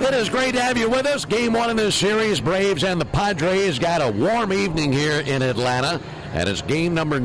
It is great to have you with us. Game one in this series, Braves and the Padres got a warm evening here in Atlanta. And it's game number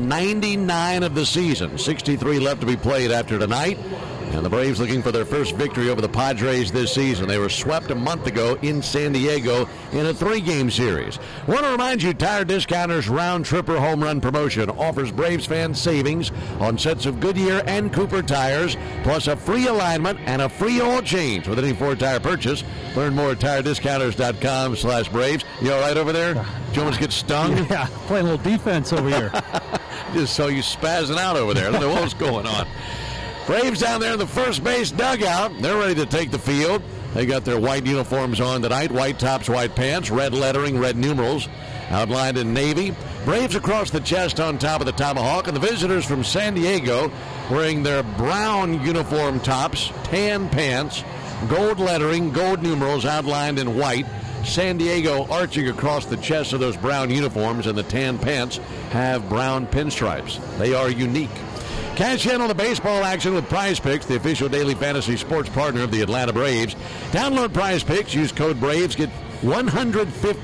99 of the season. 63 left to be played after tonight. And the Braves looking for their first victory over the Padres this season. They were swept a month ago in San Diego in a 3-game series. Want to remind you, Tire Discounters Round Tripper Home Run Promotion offers Braves fans savings on sets of Goodyear and Cooper tires, plus a free alignment and a free oil change with any Ford tire purchase. Learn more at TireDiscounters.com/Braves. You all right over there? Did you almost get stung? Yeah, playing a little defense over here. Just saw you spazzing out over there. I don't know what was going on. Braves down there in the first base dugout. They're ready to take the field. They got their white uniforms on tonight. White tops, white pants, red lettering, red numerals outlined in navy. Braves across the chest on top of the tomahawk. And the visitors from San Diego wearing their brown uniform tops, tan pants, gold lettering, gold numerals outlined in white. San Diego arching across the chest of those brown uniforms, and the tan pants have brown pinstripes. They are unique. Cash in on the baseball action with Prize Picks, the official daily fantasy sports partner of the Atlanta Braves. Download Prize Picks, use code BRAVES, get $150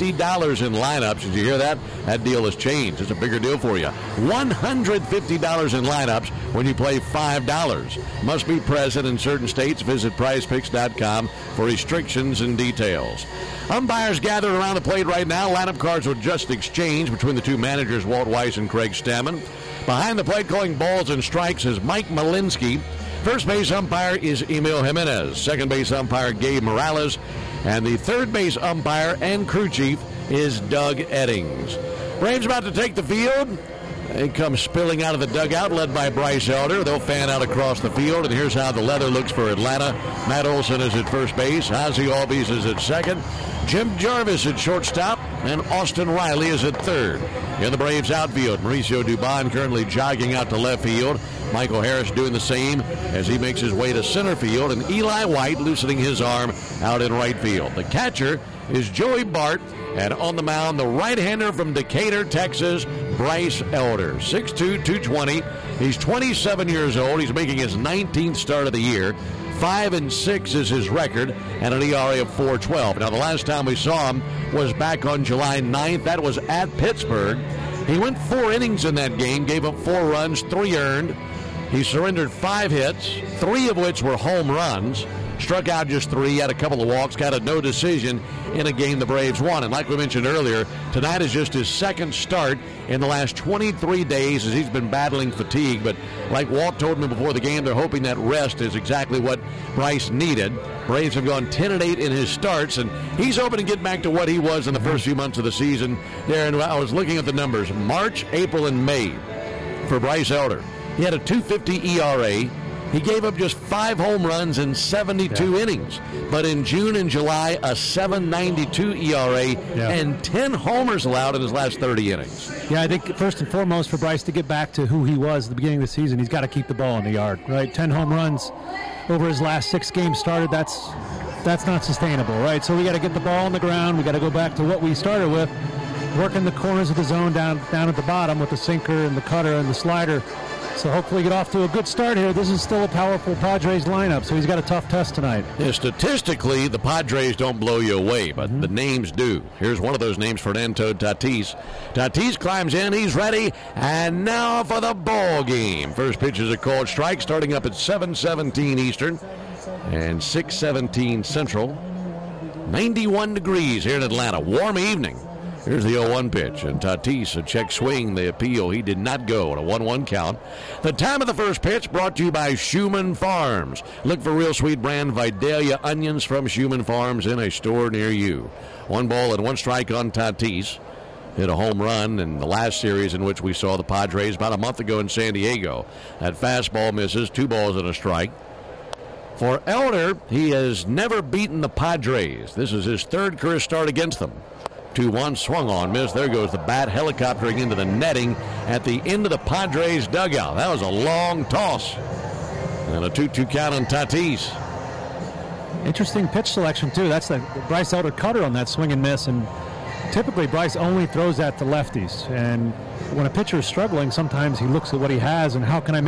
in lineups. Did you hear that? That deal has changed. It's a bigger deal for you. $150 in lineups when you play $5. Must be present in certain states. Visit prizepicks.com for restrictions and details. Umpires gathered around the plate right now. Lineup cards will just exchange between the two managers, Walt Weiss and Craig Stammen. Behind the plate calling balls and strikes is Mike Malinsky. First base umpire is Emil Jimenez. Second base umpire Gabe Morales. And the third base umpire and crew chief is Doug Eddings. Braves about to take the field. They come spilling out of the dugout, led by Bryce Elder. They'll fan out across the field, and here's how the leather looks for Atlanta. Matt Olson is at first base. Ozzie Albies is at second. Jim Jarvis at shortstop, and Austin Riley is at third. In the Braves outfield, Mauricio Dubon currently jogging out to left field. Michael Harris doing the same as he makes his way to center field, and Eli White loosening his arm out in right field. The catcher is Joey Bart, and on the mound, the right-hander from Decatur, Texas, Bryce Elder. 6'2", 220. He's 27 years old. He's making his 19th start of the year. 5-6 is his record, and an ERA of 4.12. Now, the last time we saw him was back on July 9th. That was at Pittsburgh. He went 4 innings in that game, gave up 4 runs, 3 earned. He surrendered 5 hits, 3 of which were home runs. Struck out just 3, had a couple of walks, got a no decision in a game the Braves won. And like we mentioned earlier, tonight is just his second start in the last 23 days as he's been battling fatigue. But like Walt told me before the game, they're hoping that rest is exactly what Bryce needed. Braves have gone 10-8 in his starts, and he's hoping to get back to what he was in the first few months of the season. There, and I was looking at the numbers, March, April, and May for Bryce Elder. He had a 2.50 ERA. He gave up just 5 home runs in 72 innings. But in June and July, a 7.92 ERA and 10 homers allowed in his last 30 innings. Yeah, I think first and foremost for Bryce to get back to who he was at the beginning of the season, he's got to keep the ball in the yard, right? 10 home runs over his last 6 games started. That's not sustainable, right? So we got to get the ball on the ground. We got to go back to what we started with, working the corners of the zone down at the bottom with the sinker and the cutter and the slider. So hopefully get off to a good start here. This is still a powerful Padres lineup, so he's got a tough test tonight. Yeah, statistically, the Padres don't blow you away, but the names do. Here's one of those names, Fernando Tatis. Tatis climbs in, he's ready, and now for the ball game. First pitch is a called strike, starting up at 7:17 Eastern and 6:17 Central. 91 degrees here in Atlanta. Warm evening. Here's the 0-1 pitch, and Tatis, a check swing, the appeal. He did not go on a 1-1 count. The time of the first pitch brought to you by Schumann Farms. Look for Real Sweet brand Vidalia onions from Schumann Farms in a store near you. 1 ball and 1 strike on Tatis. Hit a home run in the last series in which we saw the Padres about a month ago in San Diego. That fastball misses, 2 balls and a strike. For Elder, he has never beaten the Padres. This is his 3rd career start against them. 2-1 swung on, miss. There goes the bat, helicoptering into the netting at the end of the Padres dugout. That was a long toss. And a 2-2 count on Tatis. Interesting pitch selection, too. That's the Bryce Elder cutter on that swing and miss. And typically, Bryce only throws that to lefties. And when a pitcher is struggling, sometimes he looks at what he has and how can I make